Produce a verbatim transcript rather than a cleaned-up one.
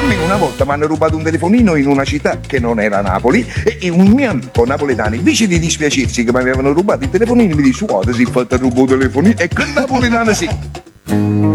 Una volta mi hanno rubato un telefonino in una città che non era Napoli e un mio amico napoletano, invece di dispiacersi che mi avevano rubato il telefonino, mi dice: guarda, si è fatto rubare il telefonino e che napoletano sì.